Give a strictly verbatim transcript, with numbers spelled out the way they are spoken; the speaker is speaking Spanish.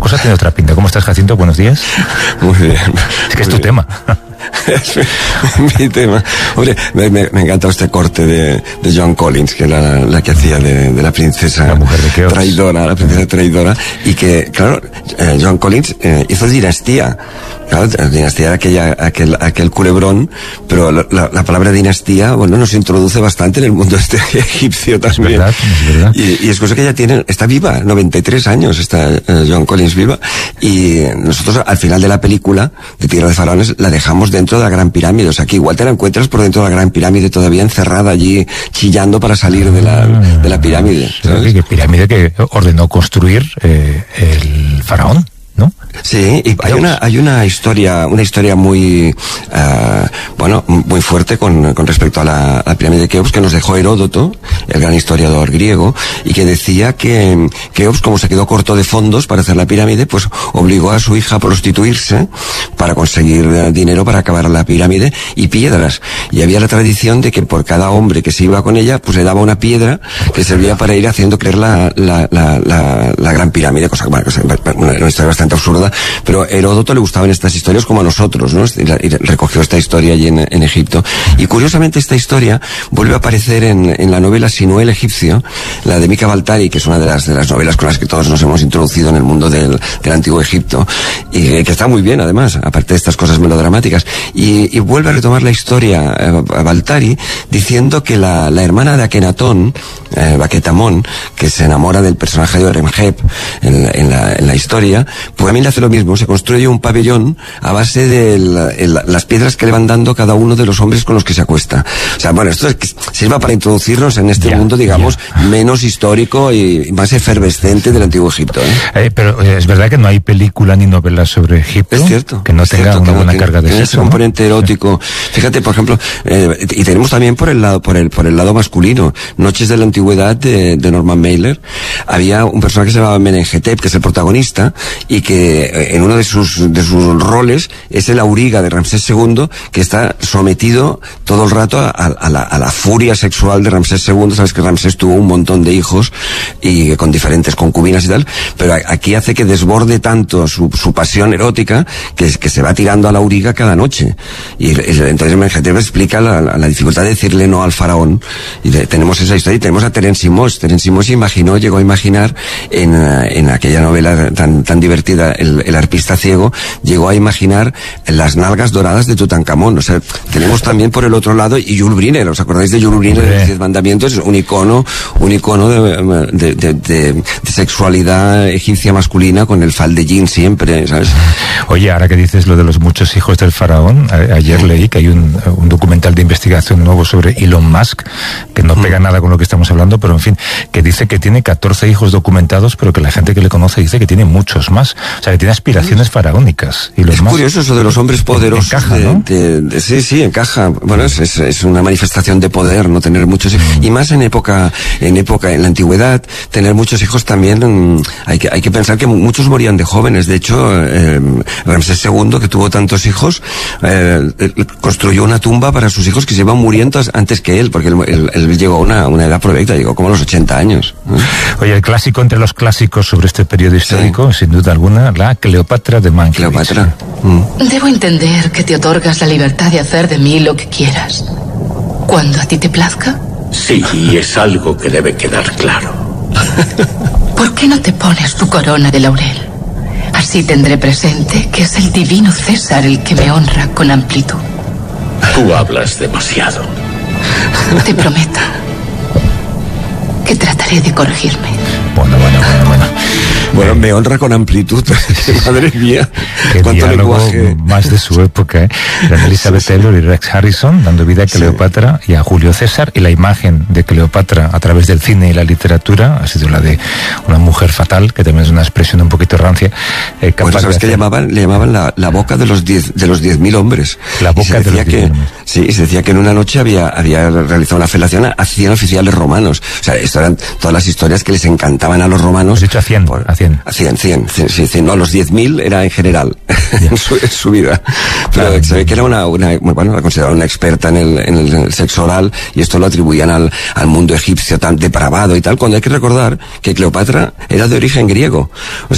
cosa tiene otra pinta. ¿Cómo estás, Jacinto? Buenos días. Muy bien. Es que es tu tema. Es mi tema. Hombre, me, me, me encanta este corte de, de Joan Collins, que era la, la que hacía de, de la princesa la mujer de Keops. traidora, la princesa traidora, y que, claro, eh, Joan Collins eh, hizo Dinastía. Claro, dinastía era aquella, aquel, aquel culebrón, pero la, la, la palabra dinastía, bueno, nos introduce bastante en el mundo este egipcio también. Es verdad, es verdad. Y, y es cosa que ella tiene, está viva, noventa y tres años está eh, Joan Collins viva, y nosotros al final de la película de Tierra de Faraones la dejamos dentro de la Gran Pirámide, o sea que igual te la encuentras por dentro de la Gran Pirámide todavía encerrada allí, chillando para salir de la, de la pirámide. ¿Sabes? Sí, pirámide que ordenó construir eh, el faraón, ¿no? Sí, y hay una, hay una historia, una historia muy, uh, bueno, muy fuerte con, con respecto a la, a la pirámide de Keops que nos dejó Heródoto, el gran historiador griego, y que decía que Keops, como se quedó corto de fondos para hacer la pirámide, pues obligó a su hija a prostituirse para conseguir dinero para acabar la pirámide y piedras. Y había la tradición de que por cada hombre que se iba con ella, pues le daba una piedra que servía para ir haciendo creer la, la, la, la, la gran pirámide, cosa, bueno, cosa, una, una historia bastante absurda. Pero a Heródoto le gustaban estas historias como a nosotros, ¿no? Y, la, y recogió esta historia allí en, en Egipto. Y curiosamente esta historia vuelve a aparecer en, en la novela Sinué el egipcio, la de Mika Baltari, que es una de las, de las novelas con las que todos nos hemos introducido en el mundo del, del antiguo Egipto, y que está muy bien además, aparte de estas cosas melodramáticas. Y, y vuelve a retomar la historia eh, a Baltari diciendo que la, la hermana de Akenatón, eh, Baquetamón, que se enamora del personaje de Oremheb en, en, la, en la historia, pues a mí le hace lo mismo, se construye un pabellón a base de la, el, las piedras que le van dando cada uno de los hombres con los que se acuesta. O sea, bueno, esto es que sirva para introducirnos en este ya, mundo, digamos, ya. menos histórico y más efervescente del antiguo Egipto, ¿eh? Eh, pero eh, es verdad que no hay película ni novela sobre Egipto es cierto, que no es tenga cierto, una buena tiene, carga de tiene sexo, ese componente ¿no? erótico. Fíjate, por ejemplo, eh, y tenemos también por el lado, por el, por el lado masculino, Noches de la Antigüedad de, de Norman Mailer. Había un personaje que se llamaba Menenhetep, que es el protagonista, y que eh, en uno de sus, de sus roles es el auriga de Ramsés segundo, que está sometido todo el rato a, a, la, a la furia sexual de Ramsés segundo. Sabes que Ramsés tuvo un montón de hijos y con diferentes concubinas y tal, pero aquí hace que desborde tanto su, su pasión erótica que, que se va tirando a la auriga cada noche. Y, y entonces Menenhetep explica la, la, la dificultad de decirle no al faraón, y de, tenemos esa historia, y tenemos a Terence Moss. Terence Moss imaginó, llegó a imaginar en, en aquella novela tan, tan divertida, el, el arpista ciego, llegó a imaginar las nalgas doradas de Tutankamón. O sea, tenemos también por el otro lado, y Jules Briner, ¿os acordáis de Jules Briner de los Diez Mandamientos? Es un icono, un icono de, de, de, de, de sexualidad egipcia masculina con el faldellín siempre, ¿sabes? Oye, ahora que dices lo de los muchos hijos del faraón, a, ayer leí que hay un, un documental de investigación nuevo sobre Elon Musk, que no pega nada con lo que estamos hablando, pero en fin, que dice que tiene catorce hijos documentados, pero que la gente que le conoce dice que tiene muchos más. O sea, que tiene aspiraciones faraónicas. Y los es más, curioso eso de los hombres poderosos. Encaja, de, ¿no? de, de, sí, sí, encaja. Bueno, es, es, es una manifestación de poder, no tener muchos hijos. Mm. Y más en época, en época, en la antigüedad, tener muchos hijos también, mmm, hay que, hay que pensar que muchos morían de jóvenes. De hecho, eh, Ramsés segundo, que tuvo tantos hijos, eh, construyó una tumba para sus hijos que se iban muriendo antes que él, porque él, él, él llegó a una, una edad provecta, llegó como a los ochenta años. ¿Eh? Oye, el clásico entre los clásicos sobre este periodo histórico, sí. sin duda alguna, la Cleopatra de Mankiewicz. Cleopatra. Mm. Debo entender que te otorgas la libertad de hacer de mí lo que quieras, cuando a ti te plazca. Sí, y es algo que debe quedar claro. ¿Por qué no te pones tu corona de laurel? Así tendré presente que es el divino César el que me honra con amplitud. Tú hablas demasiado. Te prometo que trataré de corregirme. Bueno, bueno, bueno, bueno. Bueno, me honra con amplitud. Madre mía. Qué cuánto diálogo lenguaje. Más de su época, ¿eh? La Elizabeth Taylor y Rex Harrison dando vida a Cleopatra sí. y a Julio César, y la imagen de Cleopatra a través del cine y la literatura ha sido la de una mujer fatal, que también es una expresión un poquito rancia. Eh, capaz bueno, ¿sabes de que hacer... llamaban? Le llamaban la, la boca de los diez, de los diez mil hombres. La boca de los diez mil hombres. Sí, se decía que en una noche había, había realizado una felación a cien oficiales romanos. O sea, esto eran todas las historias que les encantaban a los romanos. De hecho, a cien, por, a cien. A cien, cien, cien, cien, cien no, los diez mil era en general, en su, en su vida. Pero claro, se ve que era una, una, bueno, la consideraba una experta en el, en el, en el sexo oral, y esto lo atribuían al, al mundo egipcio tan depravado y tal, cuando hay que recordar que Cleopatra era de origen griego. O sea,